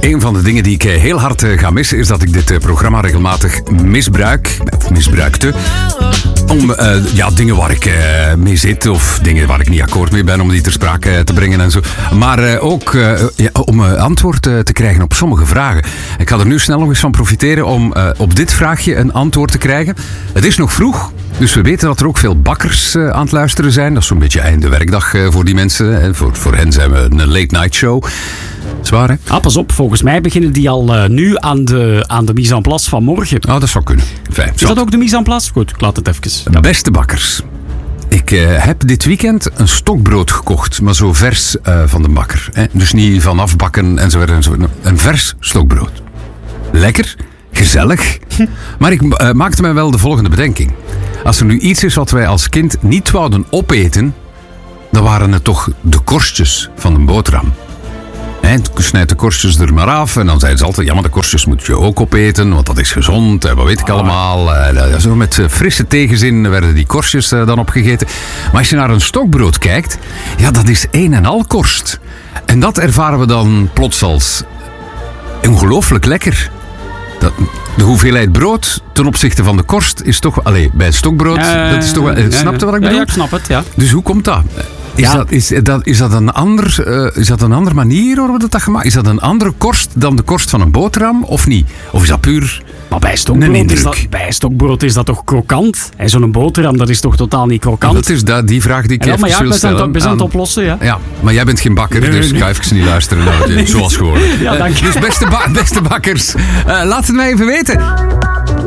Een van de dingen die ik heel hard ga missen is dat ik dit programma regelmatig misbruik, of misbruikte, om dingen waar ik mee zit of dingen waar ik niet akkoord mee ben, om die ter sprake te brengen en zo. Maar ook om antwoord te krijgen op sommige vragen. Ik ga er nu snel nog eens van profiteren om op dit vraagje een antwoord te krijgen. Het is nog vroeg, dus we weten dat er ook veel bakkers aan het luisteren zijn. Dat is zo'n beetje einde werkdag voor die mensen. Voor hen zijn we een late night show. Zwaar, hè? Ah, pas op, volgens mij beginnen die al nu aan de mise en place van morgen. Oh, dat zou kunnen. Fijn. Is dat ook de mise en place? Goed, ik laat het even. Ja. Beste bakkers. Ik heb dit weekend een stokbrood gekocht, maar zo vers van de bakker. Hè? Dus niet van afbakken enzovoort enzovoort. Een vers stokbrood. Lekker, gezellig. Maar ik maakte mij wel de volgende bedenking. Als er nu iets is wat wij als kind niet wouden opeten, dan waren het toch de korstjes van een boterham. Snijd de korstjes er maar af. En dan zeiden ze altijd, ja, maar de korstjes moet je ook opeten, want dat is gezond. En wat weet ik allemaal. Zo met frisse tegenzin werden die korstjes dan opgegeten. Maar als je naar een stokbrood kijkt, ja, dat is een en al korst. En dat ervaren we dan plots als ongelooflijk lekker. De hoeveelheid brood ten opzichte van de korst is toch... bij het stokbrood, dat is toch wel... Snap je wat ik bedoel? Ja, ik snap het, ja. Dus hoe komt dat? Is dat een andere manier waarop dat gemaakt? Is dat een andere korst dan de korst van een boterham of niet? Of is dat puur maar bij stokbrood is dat toch krokant? En zo'n boterham, dat is toch totaal niet krokant? Dat is die vraag die ik even wil stellen. We zijn het oplossen, ja. Ja, maar jij bent geen bakker, dus ik ga even niet luisteren naar je, zoals gewoonlijk. Ja, dank je. Dus beste bakkers, laat het mij even weten.